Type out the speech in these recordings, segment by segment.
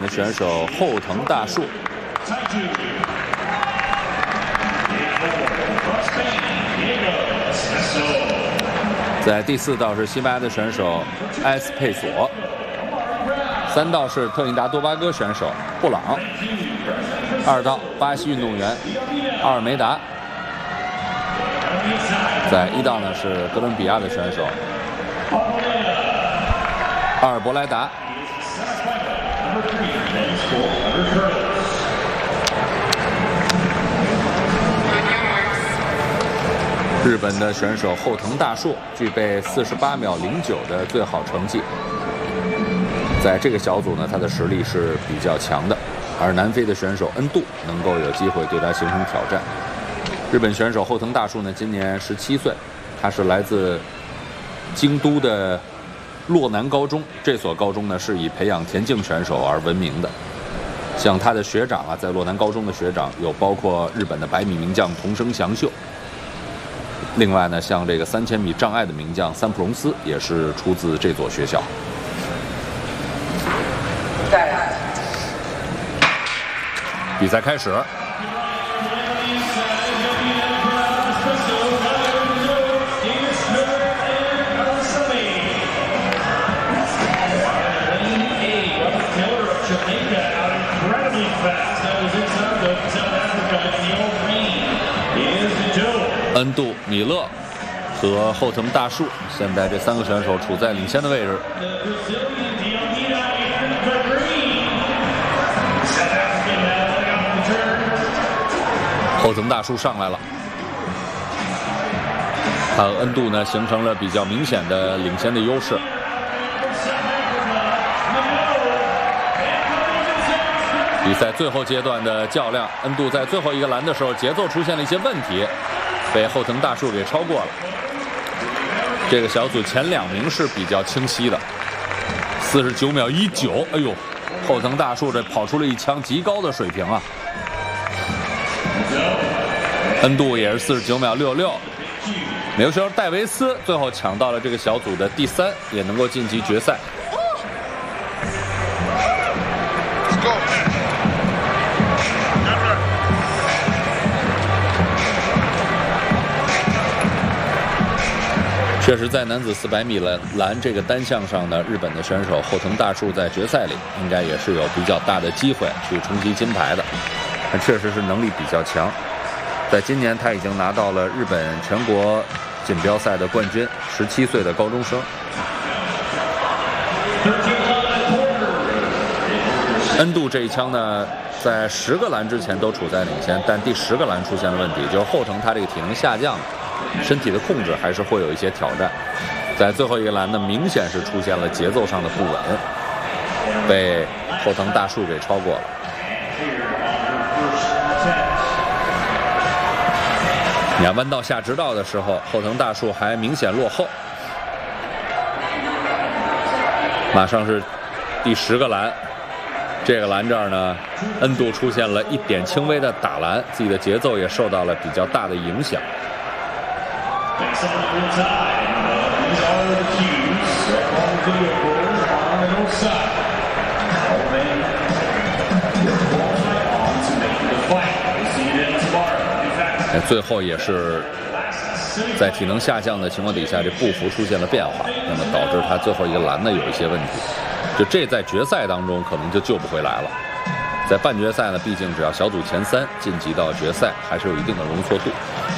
选手后藤大树。在第4道是西班牙的选手埃斯佩索，3道是特立达多巴哥选手布朗，2道巴西运动员阿尔梅达，在1道呢是哥伦比亚的选手阿尔伯莱达。日本的选手后藤大树具备48秒09的最好成绩，在这个小组呢，他的实力是比较强的，而南非的选手恩杜能够有机会对他形成挑战。日本选手后藤大树呢，今年17岁，他是来自京都的洛南高中，这所高中呢是以培养田径选手而闻名的。像他的学长啊，在洛南高中的学长有包括日本的100米名将桐生祥秀。另外呢，像这个3000米障碍的名将三浦龙司也是出自这所学校。比赛开始。恩杜、米勒和后藤大树，现在这3个选手处在领先的位置。后藤大树上来了，他和恩杜呢形成了比较明显的领先的优势。比赛最后阶段的较量，恩杜在最后一个栏的时候节奏出现了一些问题，被后藤大树给超过了。这个小组前2名是比较清晰的，49秒19，哎呦，后藤大树这跑出了一枪极高的水平啊！恩杜也是49秒66，美国选手戴维斯最后抢到了这个小组的第3，也能够晋级决赛。确实，在男子400米栏这个单项上呢，日本的选手后藤大树在决赛里应该也是有比较大的机会去冲击金牌的，但确实是能力比较强。在今年，他已经拿到了日本全国锦标赛的冠军，17岁的高中生。恩杜这一枪呢，在10个栏之前都处在领先，但第10个栏出现了问题，就是后藤他这个体能下降了。身体的控制还是会有一些挑战，在最后一个栏呢，明显是出现了节奏上的不稳，被后藤大树给超过了。你看弯道下直道的时候，后藤大树还明显落后，马上是第10个栏，这个栏这儿呢，恩杜出现了一点轻微的打栏，自己的节奏也受到了比较大的影响。最后也是在体能下降的情况底下，这步幅出现了变化，那么导致他最后一个栏呢有一些问题，就这在决赛当中可能就救不回来了。在半决赛呢，毕竟只要小组前3晋级到决赛，还是有一定的容错度。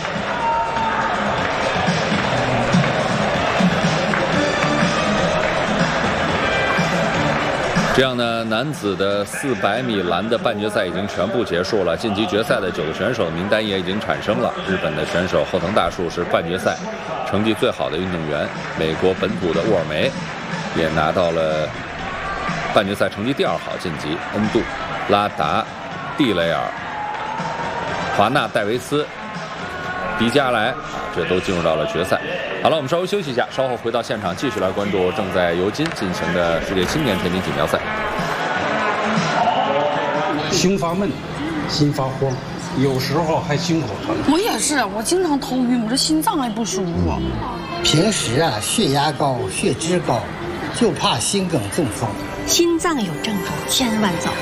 这样呢，男子的400米栏的半决赛已经全部结束了，晋级决赛的9个选手的名单也已经产生了。日本的选手后藤大树是半决赛成绩最好的运动员，美国本土的沃尔梅也拿到了半决赛成绩第2好晋级，恩杜、拉达、蒂雷尔、华纳、戴维斯、迪加莱这都进入到了决赛。好了，我们稍微休息一下，稍后回到现场继续来关注正在尤金进行的世界青年田径锦标赛。 胸发闷，心发慌，有时候还心口疼。 我也是，我经常头晕，我这心脏还不舒服。 平时啊，血压高，血脂高，就怕心梗中风。 心脏有症状，千万早